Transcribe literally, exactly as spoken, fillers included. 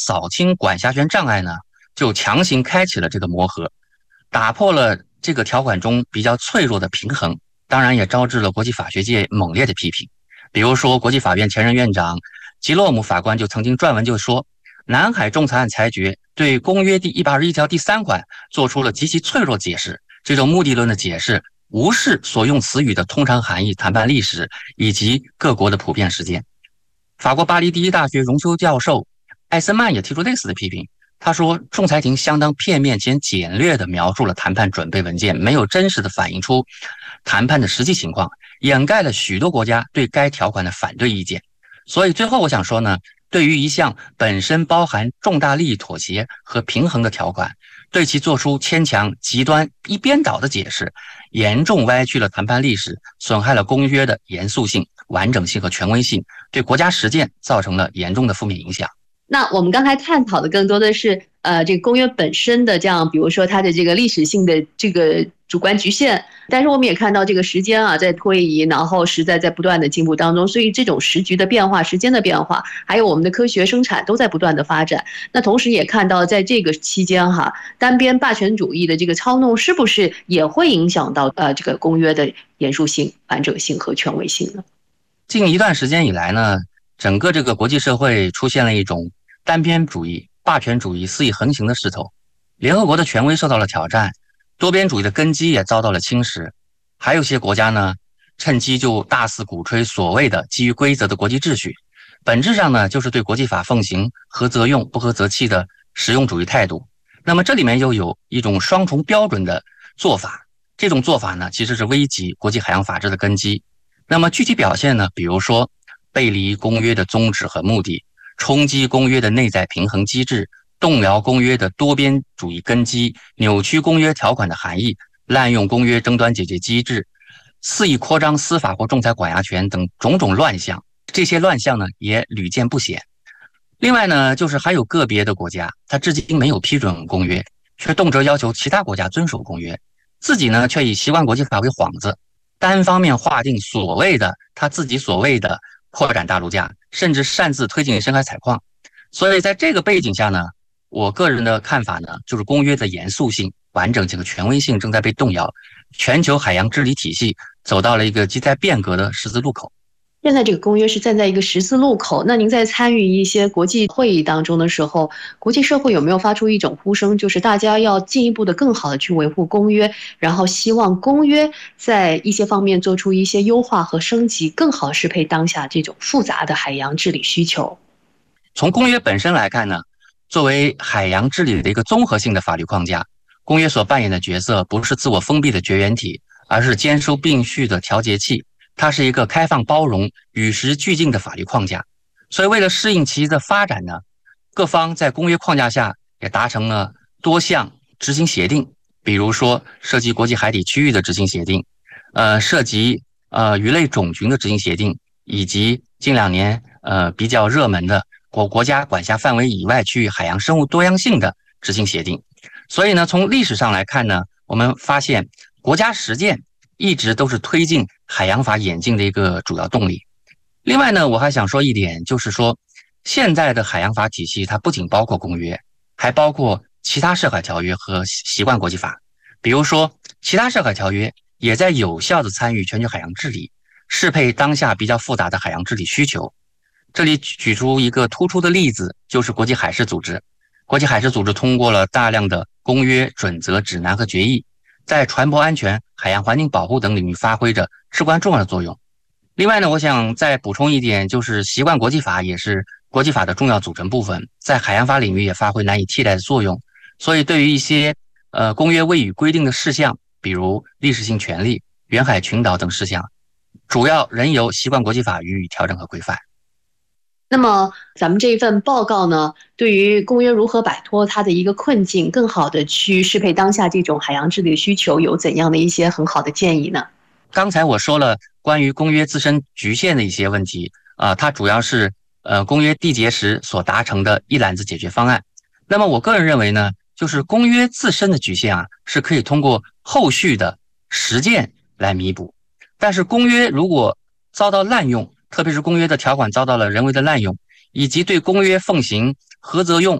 扫清管辖权障碍呢，就强行开启了这个磨合，打破了这个条款中比较脆弱的平衡，当然也招致了国际法学界猛烈的批评。比如说，国际法院前任院长吉洛姆法官就曾经撰文就说，南海仲裁案裁决对公约第一百二十一条第三款做出了极其脆弱解释，这种目的论的解释无视所用词语的通常含义、谈判历史以及各国的普遍实践。法国巴黎第一大学荣休教授艾森曼也提出类似的批评，他说，仲裁庭相当片面且简略地描述了谈判准备文件，没有真实地反映出谈判的实际情况，掩盖了许多国家对该条款的反对意见。所以最后我想说呢，对于一项本身包含重大利益妥协和平衡的条款，对其做出牵强、极端、一边倒的解释，严重歪曲了谈判历史，损害了公约的严肃性、完整性和权威性，对国家实践造成了严重的负面影响。 那我们刚才探讨的更多的是，呃，这个公约本身的这样，比如说它的这个历史性的这个主观局限，但是我们也看到这个时间啊在推移，然后时代在不断的进步当中，所以这种时局的变化、时间的变化，还有我们的科学生产都在不断的发展。那同时也看到在这个期间哈，单边霸权主义的这个操弄是不是也会影响到呃这个公约的严肃性、完整性和权威性呢？ 近一段时间以来呢，整个这个国际社会出现了一种单边主义、霸权主义肆意横行的势头，联合国的权威受到了挑战，多边主义的根基也遭到了侵蚀。还有些国家呢，趁机就大肆鼓吹所谓的基于规则的国际秩序，本质上呢，就是对国际法奉行合则用、不合则弃的实用主义态度。那么这里面又有一种双重标准的做法，这种做法呢，其实是危及国际海洋法治的根基。那么具体表现呢，比如说背离公约的宗旨和目的，冲击公约的内在平衡机制，动摇公约的多边主义根基，扭曲公约条款的含义，滥用公约争端解决机制，肆意扩张司法或仲裁管辖权等种种乱象。这些乱象呢，也屡见不鲜。另外呢，就是还有个别的国家，它至今没有批准公约，却动辄要求其他国家遵守公约，自己呢却以习惯国际法为幌子，单方面划定所谓的他自己所谓的扩展大陆架，甚至擅自推进深海采矿。所以在这个背景下呢，我个人的看法呢，就是公约的严肃性、完整性和权威性正在被动摇，全球海洋治理体系走到了一个亟待变革的十字路口。 现在这个公约是站在一个十字路口，那您在参与一些国际会议当中的时候，国际社会有没有发出一种呼声，就是大家要进一步的更好的去维护公约，然后希望公约在一些方面做出一些优化和升级，更好适配当下这种复杂的海洋治理需求？ 从公约本身来看呢，作为海洋治理的一个综合性的法律框架，公约所扮演的角色不是自我封闭的绝缘体，而是兼收并蓄的调节器。它是一个开放包容、与时俱进的法律框架，所以为了适应其的发展呢，各方在公约框架下也达成了多项执行协定，比如说涉及国际海底区域的执行协定，呃，涉及呃鱼类种群的执行协定，以及近两年呃比较热门的国国家管辖范围以外区域海洋生物多样性的执行协定。所以呢，从历史上来看呢，我们发现国家实践一直都是推进海洋法演进的一个主要动力。另外呢，我还想说一点，就是说现在的海洋法体系它不仅包括公约，还包括其他涉海条约和习惯国际法。比如说其他涉海条约也在有效地参与全球海洋治理，适配当下比较复杂的海洋治理需求。这里举出一个突出的例子，就是国际海事组织。国际海事组织通过了大量的公约、准则、指南和决议，在船舶安全、海洋环境保护等领域发挥着至关重要的作用。另外呢，我想再补充一点，就是习惯国际法也是国际法的重要组成部分，在海洋法领域也发挥难以替代的作用。所以对于一些呃公约未予规定的事项，比如历史性权利、远海群岛等事项，主要仍由习惯国际法予以调整和规范。 那么咱们这一份报告呢，对于公约如何摆脱它的一个困境，更好的去适配当下这种海洋治理需求，有怎样的一些很好的建议呢？ 刚才我说了关于公约自身局限的一些问题啊、呃，它主要是呃公约缔结时所达成的一揽子解决方案。那么我个人认为呢，就是公约自身的局限啊，是可以通过后续的实践来弥补。但是公约如果遭到滥用，特别是公约的条款遭到了人为的滥用，以及对公约奉行合则用